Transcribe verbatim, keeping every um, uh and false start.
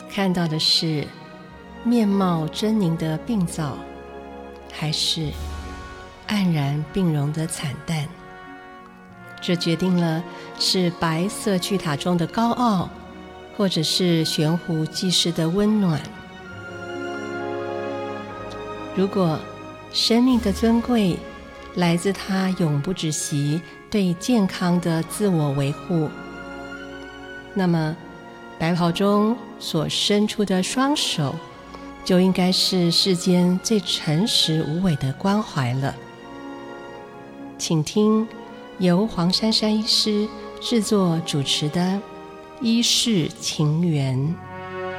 看到的是面貌狰狞的病灶，还是黯然病容的惨淡？这决定了是白色巨塔中的高傲，或者是悬壶济世的温暖。如果生命的尊贵来自他永不止息对健康的自我维护，那么白袍中所伸出的双手就应该是世间最诚实无伪的关怀了。请听由黄珊珊医师制作主持的《医事情缘》。